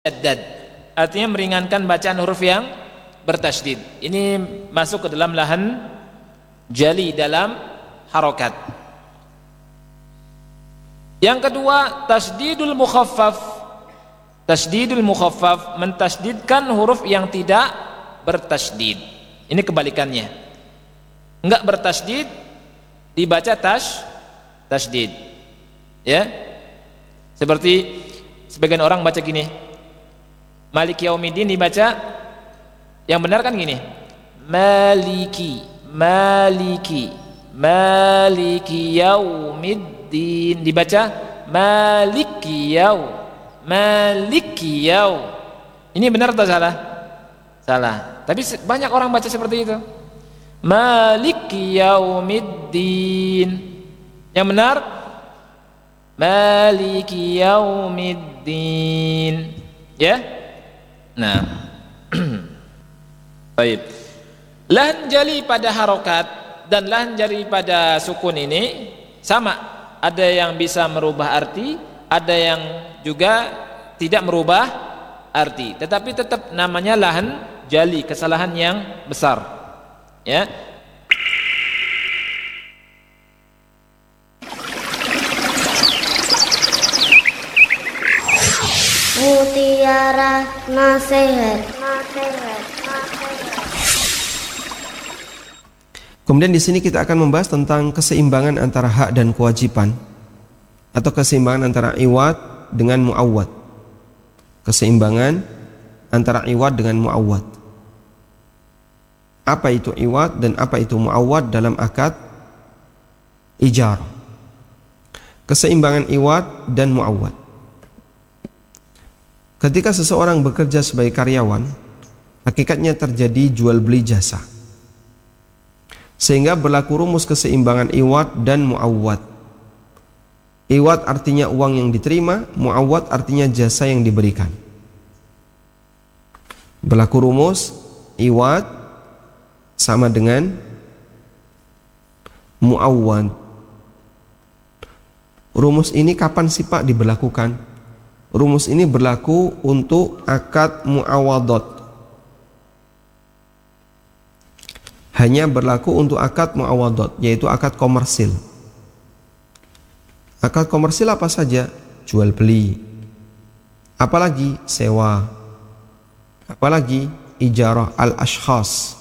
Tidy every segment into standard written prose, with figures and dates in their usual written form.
musyaddad, artinya meringankan bacaan huruf yang bertasydid. Ini masuk ke dalam lahan jali dalam harokat. Yang kedua, tasydidul mukhaffaf. Tasydidul mukhaffaf, mentasydidkan huruf yang tidak bertasydid. Ini kebalikannya. Enggak bertasydid dibaca tasydid. Ya. Seperti sebagian orang baca gini. Maliki yaumiddin dibaca, yang benar kan gini. Maliki yaumiddin, dibaca maliki yaum. Ini benar atau salah? Salah. Tapi banyak orang baca seperti itu. Maliki yaumiddin. Yang benar maliki yaumiddin. Ya? Nah. Baik. Lahan jali pada harokat dan lahan jali pada sukun ini sama. Ada yang bisa merubah arti, ada yang juga tidak merubah arti. Tetapi tetap namanya lahan jali, kesalahan yang besar. Ya. Mutiara nasihat. Kemudian di sini kita akan membahas tentang keseimbangan antara hak dan kewajiban, atau keseimbangan antara iwad dengan muawwad. Keseimbangan antara iwad dengan muawwad. Apa itu iwad dan apa itu muawwad dalam akad ijarah? Keseimbangan iwad dan muawwad. Ketika seseorang bekerja sebagai karyawan, hakikatnya terjadi jual beli jasa, sehingga berlaku rumus keseimbangan iwad dan muawwad. Iwad artinya uang yang diterima, muawwad artinya jasa yang diberikan. Berlaku rumus iwad sama dengan muawwad. Rumus ini kapan sih Pak diberlakukan? Rumus ini berlaku untuk akad muawadot. Hanya berlaku untuk akad muawadot, yaitu akad komersil. Akad komersil apa saja? Jual beli. Apalagi sewa. Apalagi ijarah al-ashkhas.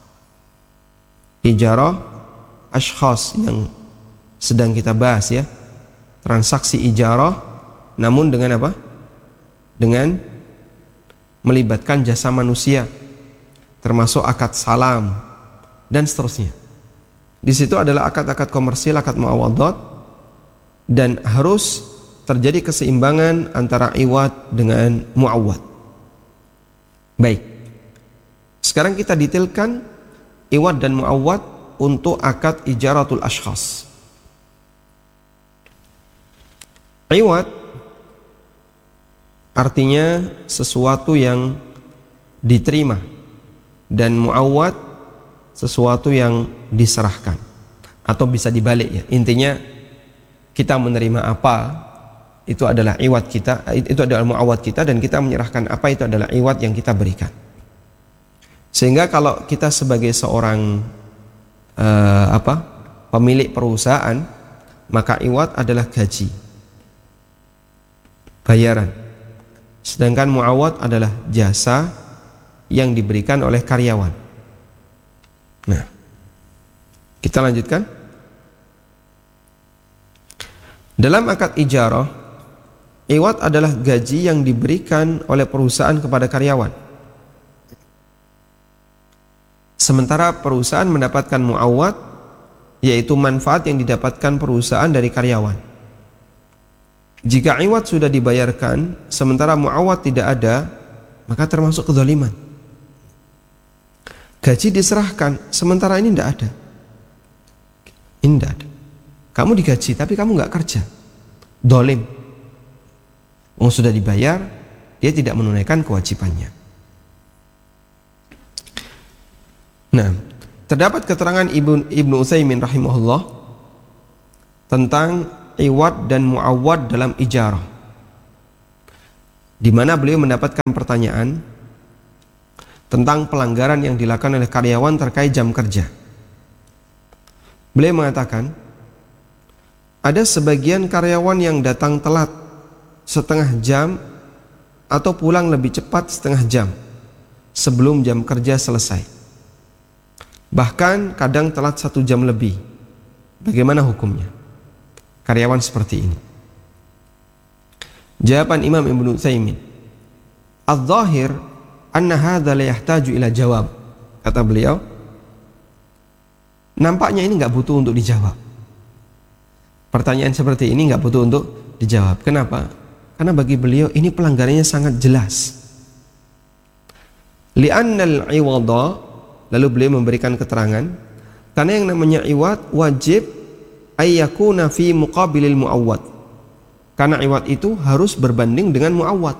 Ijarah ashkhas yang sedang kita bahas ya. Transaksi ijarah, namun dengan apa? Dengan melibatkan jasa manusia, termasuk akad salam dan seterusnya. Di situ adalah akad-akad komersil, akad muawadot, dan harus terjadi keseimbangan antara iwad dengan muawwad. Baik. Sekarang kita detailkan iwad dan muawwad untuk akad ijaratul ashkhas. Iwad artinya sesuatu yang diterima, dan muawwad sesuatu yang diserahkan, atau bisa dibalik ya. Intinya kita menerima apa, itu adalah iwad kita, itu adalah muawwad kita, dan kita menyerahkan apa, itu adalah iwad yang kita berikan. Sehingga kalau kita sebagai seorang pemilik perusahaan, maka iwad adalah gaji, bayaran. Sedangkan muawwad adalah jasa yang diberikan oleh karyawan. Nah, kita lanjutkan. Dalam akad ijarah, iwad adalah gaji yang diberikan oleh perusahaan kepada karyawan. Sementara perusahaan mendapatkan muawwad, yaitu manfaat yang didapatkan perusahaan dari karyawan. Jika iwad sudah dibayarkan, sementara muawwad tidak ada, maka termasuk kezaliman. Gaji diserahkan, sementara ini tidak ada. Ini tidak ada. Kamu digaji, tapi kamu nggak kerja. Dolim. Sudah dibayar, dia tidak menunaikan kewajibannya. Nah, terdapat keterangan Ibnu Utsaimin rahimahullah tentang iwad dan muawwad dalam ijarah. di mana beliau mendapatkan pertanyaan tentang pelanggaran yang dilakukan oleh karyawan terkait jam kerja. Beliau mengatakan, ada sebagian karyawan yang datang telat setengah jam atau pulang lebih cepat setengah jam sebelum jam kerja selesai. Bahkan kadang telat 1 jam lebih. Bagaimana hukumnya karyawan seperti ini? Jawaban Imam Ibnu Utsaimin, "Adz-dzahir anna hadza la yahtaju ila jawab." Kata beliau, nampaknya ini enggak butuh untuk dijawab. Pertanyaan seperti ini enggak butuh untuk dijawab. Kenapa? Karena bagi beliau ini pelanggarannya sangat jelas. Li'annal 'iwadha, lalu beliau memberikan keterangan, karena yang namanya iwad wajib ayyakuna fi muqabilil mu'awwad. Karena iwad itu harus berbanding dengan mu'awwad.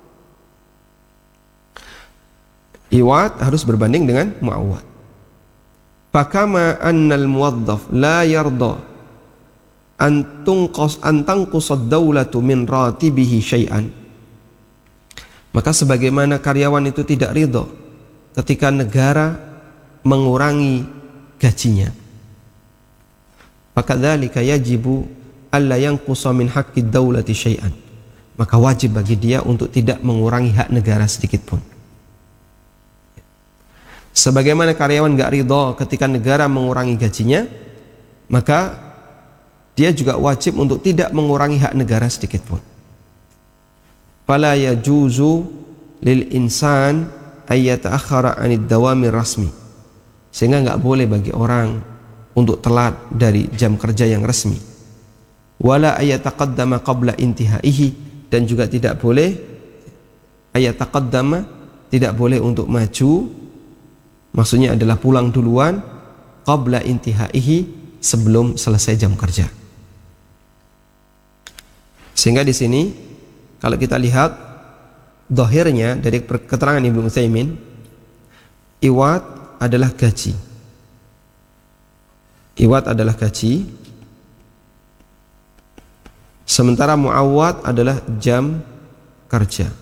Iwad harus berbanding dengan mu'awwad. Fakama annal muwaddaf la yarda an tanqusad dawlatu min ratibihi syai'an. Maka sebagaimana karyawan itu tidak ridho ketika negara mengurangi gajinya, fakadzalika yajibu alla yanqusa min haqqid daulati syai'an. Maka wajib bagi dia untuk tidak mengurangi hak negara sedikit pun. Sebagaimana karyawan enggak ridho ketika negara mengurangi gajinya, maka dia juga wajib untuk tidak mengurangi hak negara sedikit pun. Fala yajuzu lil insan ay yata'akhkhara 'anid dawami rasmi. Sehingga enggak boleh bagi orang untuk telat dari jam kerja yang resmi. Wala ayataqaddama qabla intihaihi, dan juga tidak boleh ayataqaddama, tidak boleh untuk maju, maksudnya adalah pulang duluan, qabla intihaihi, sebelum selesai jam kerja. Sehingga di sini kalau kita lihat zahirnya dari keterangan Ibnu Utsaimin, iwad adalah gaji. Iwad adalah gaji. Sementara mu'awwad adalah jam kerja.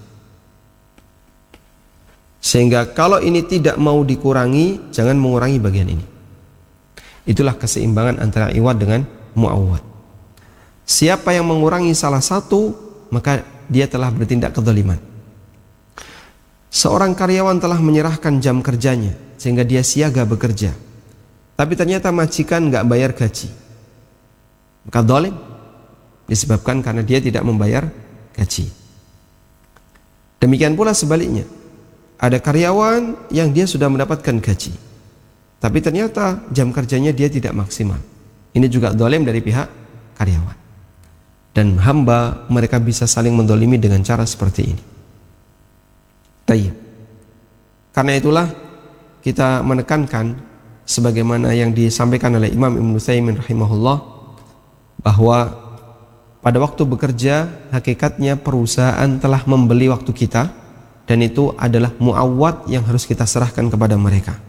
Sehingga kalau ini tidak mau dikurangi, jangan mengurangi bagian ini. Itulah keseimbangan antara iwad dengan mu'awwad. Siapa yang mengurangi salah satu, maka dia telah bertindak kezaliman. Seorang karyawan telah menyerahkan jam kerjanya sehingga dia siaga bekerja, tapi ternyata majikan nggak bayar gaji, maka zalim. Disebabkan karena dia tidak membayar gaji. Demikian pula sebaliknya, ada karyawan yang dia sudah mendapatkan gaji, tapi ternyata jam kerjanya dia tidak maksimal. Ini juga zalim dari pihak karyawan. Dan hamba mereka bisa saling mendolimi dengan cara seperti ini. Tayyib. Karena itulah kita menekankan sebagaimana yang disampaikan oleh Imam Ibnu Utsaimin rahimahullah, bahwa pada waktu bekerja, hakikatnya perusahaan telah membeli waktu kita, dan itu adalah mu'awwad yang harus kita serahkan kepada mereka.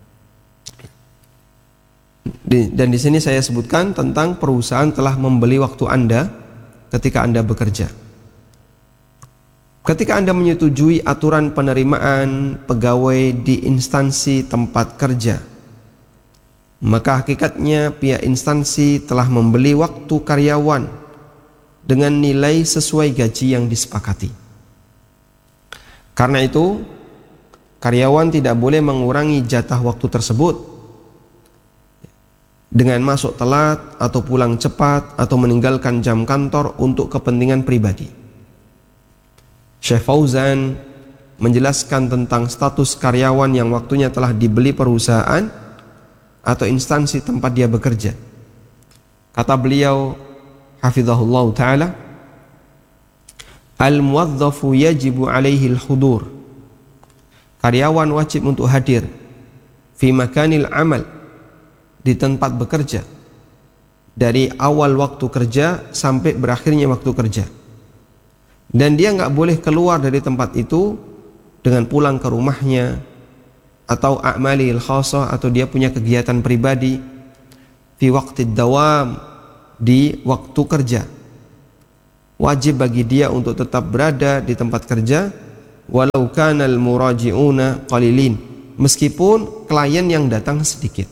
Dan di sini saya sebutkan tentang perusahaan telah membeli waktu Anda ketika Anda bekerja. Ketika Anda menyetujui aturan penerimaan pegawai di instansi tempat kerja, maka hakikatnya pihak instansi telah membeli waktu karyawan dengan nilai sesuai gaji yang disepakati. Karena itu, karyawan tidak boleh mengurangi jatah waktu tersebut dengan masuk telat atau pulang cepat atau meninggalkan jam kantor untuk kepentingan pribadi. Syekh Fauzan menjelaskan tentang status karyawan yang waktunya telah dibeli perusahaan atau instansi tempat dia bekerja. Kata beliau, hafizahullah ta'ala, al-muwadzafu yajibu alaihi al-hudur. Karyawan wajib untuk hadir fi makanil amal, di tempat bekerja, dari awal waktu kerja sampai berakhirnya waktu kerja. Dan dia nggak boleh keluar dari tempat itu dengan pulang ke rumahnya atau a'malil khasah, atau dia punya kegiatan pribadi fi waqtid dawam, di waktu kerja. wajib bagi dia untuk tetap berada di tempat kerja walau kanal muraji'una qalilin, meskipun klien yang datang sedikit.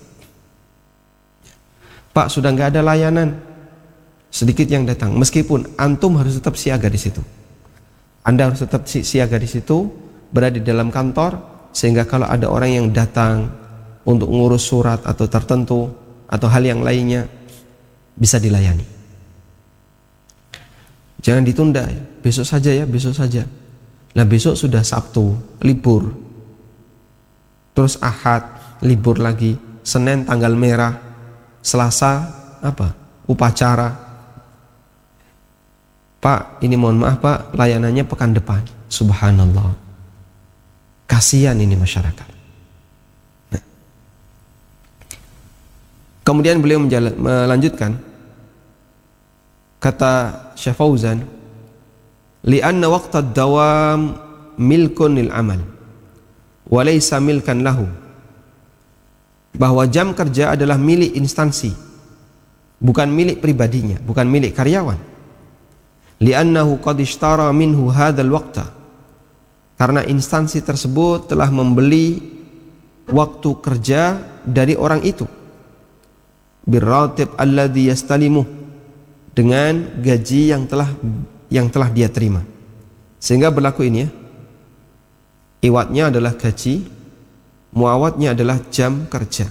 Pak, sudah nggak ada layanan, sedikit yang datang, meskipun antum harus tetap siaga di situ. Anda harus tetap siaga di situ, berada di dalam kantor, sehingga kalau ada orang yang datang untuk ngurus surat atau tertentu atau hal yang lainnya bisa dilayani. Jangan ditunda, besok saja ya, besok saja. Nah, besok sudah Sabtu, libur. Terus Ahad, libur lagi. Senin tanggal merah. Selasa, apa? Upacara. Pak, ini mohon maaf Pak, layanannya pekan depan. Subhanallah. Kasihan ini masyarakat. Nah. Kemudian beliau melanjutkan. Kata Syekh Fauzan, li'anna waqta ad-dawam milkun lil amal wa laysa milkan lahu, bahwa jam kerja adalah milik instansi, bukan milik pribadinya, bukan milik karyawan. Li'annahu qad ishtara minhu hadzal waqta, karena instansi tersebut telah membeli waktu kerja dari orang itu, birratib alladhi yastalimuh, dengan gaji yang telah dia terima. Sehingga berlaku ini ya, iwatnya adalah gaji, muawatnya adalah jam kerja.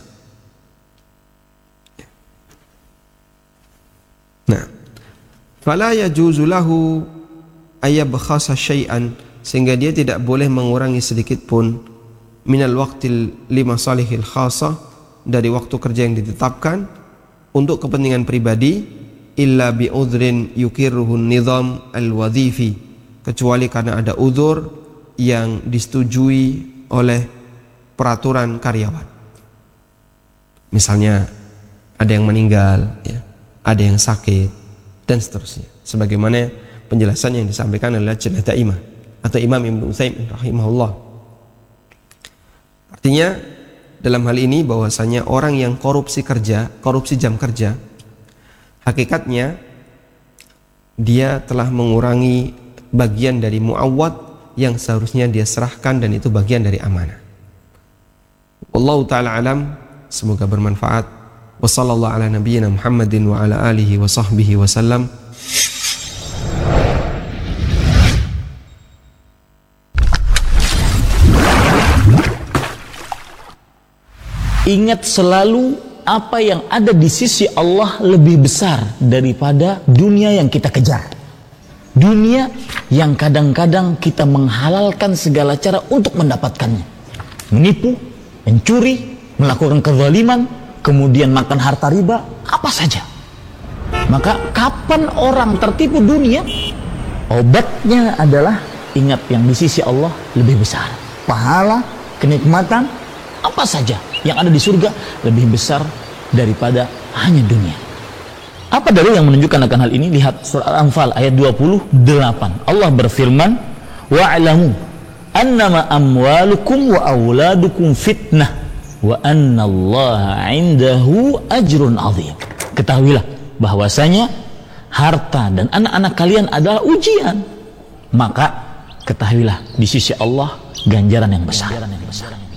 Nah, fala yajuzu lahu ayyabkhasa syai'an, sehingga dia tidak boleh mengurangi sedikit pun minal waqtil limasalihil khasah, dari waktu kerja yang ditetapkan untuk kepentingan pribadi, illa bi udhrin yukirruhun nizam al-wadhifi, kecuali karena ada udzur yang disetujui oleh peraturan karyawan. Misalnya ada yang meninggal ya, ada yang sakit dan seterusnya, sebagaimana penjelasan yang disampaikan oleh Lajnah Daimah atau Imam Ibnu Utsaimin rahimahullah. Artinya dalam hal ini bahwasanya orang yang korupsi jam kerja, hakikatnya dia telah mengurangi bagian dari muawwad yang seharusnya dia serahkan, dan itu bagian dari amanah. Wallahu ta'ala alam, semoga bermanfaat. Wa sallallahu ala nabiyyina Muhammadin wa ala alihi wa sahbihi wa sallam. Ingat selalu apa yang ada di sisi Allah lebih besar daripada dunia yang kita kejar. Dunia yang kadang-kadang kita menghalalkan segala cara untuk mendapatkannya. Menipu, mencuri, melakukan kezaliman, kemudian makan harta riba, apa saja. Maka kapan orang tertipu dunia, obatnya adalah ingat yang di sisi Allah lebih besar. Pahala, kenikmatan, apa saja yang ada di surga lebih besar daripada hanya dunia. Apa dalil yang menunjukkan akan hal ini? Lihat surah Al-Anfal ayat 28. Allah berfirman, wa'lamu annama amwalukum wa auladukum fitnah wa annallaha 'indahu ajrun 'azim. Ketahuilah bahwasanya harta dan anak-anak kalian adalah ujian. Maka ketahuilah di sisi Allah ganjaran yang besar.